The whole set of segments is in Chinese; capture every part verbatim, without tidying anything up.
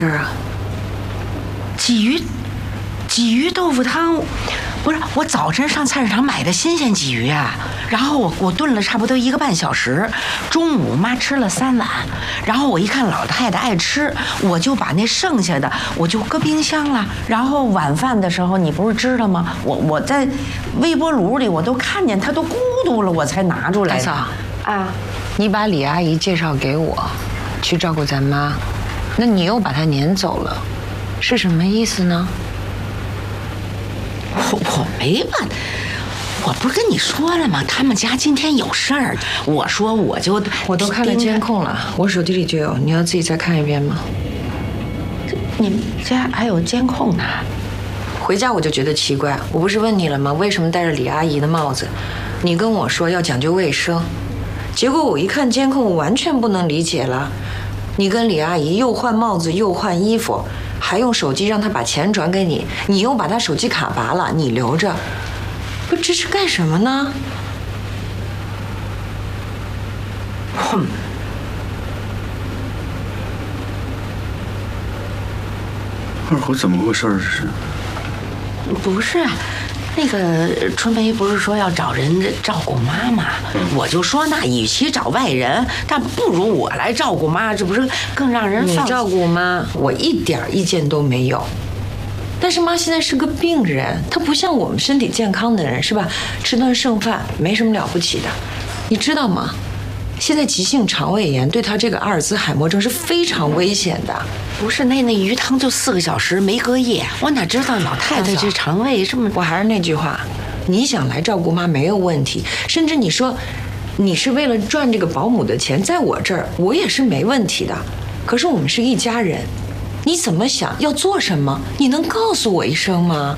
是啊， 鲫鱼，鲫鱼豆腐汤，不是我早晨上菜市场买的新鲜鲫鱼啊，然后我我炖了差不多一个半小时，中午妈吃了三碗，然后我一看老太太爱吃，我就把那剩下的我就搁冰箱了，然后晚饭的时候你不是知道吗？我我在微波炉里我都看见它都咕嘟了，我才拿出来。 大嫂啊， 你把李阿姨介绍给我，去照顾咱妈，那你又把她撵走了，是什么意思呢？ 我我没把，我不是跟你说了吗？他们家今天有事儿，我说我就我都看了监控了，我手机里就有，你要自己再看一遍吗？ 你们家还有监控呢？ 回家我就觉得奇怪，我不是问你了吗？为什么戴着李阿姨的帽子？你跟我说要讲究卫生，结果我一看监控，我完全不能理解了。你跟李阿姨又换帽子又换衣服，还用手机让她把钱转给你，你又把她手机卡拔了，你留着，不，这是干什么呢？ 哼！ 二虎怎么回事？这是？ 不是，那个春梅不是说要找人照顾妈妈，嗯、我就说那与其找外人，那不如我来照顾妈，这不是更让人放？ 你照顾妈，我一点意见都没有。但是妈现在是个病人，她不像我们身体健康的人，是吧？吃顿剩饭没什么了不起的，你知道吗？现在急性肠胃炎对她这个阿尔兹海默症是非常危险的。 不是，那那鱼汤就四个小时没隔夜，我哪知道老太太这肠胃这么…… 我还是那句话，你想来照顾妈没有问题，甚至你说你是为了赚这个保姆的钱，在我这儿我也是没问题的。可是我们是一家人，你怎么想要做什么？你能告诉我一声吗？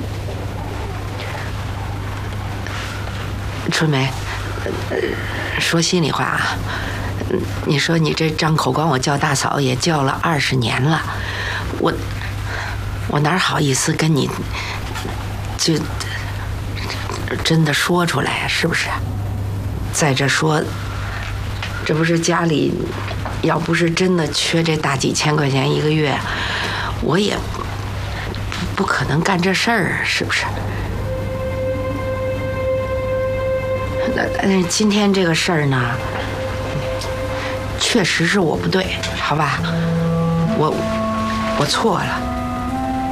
春梅，呃，说心里话啊。你说你这张口管我叫大嫂也叫了二十年了，我我哪好意思跟你就真的说出来呀？是不是？再者说，这不是家里要不是真的缺这大几千块钱一个月，我也不可能干这事儿，是不是？那但是今天这个事儿呢？确实是我不对，好吧，我我错了。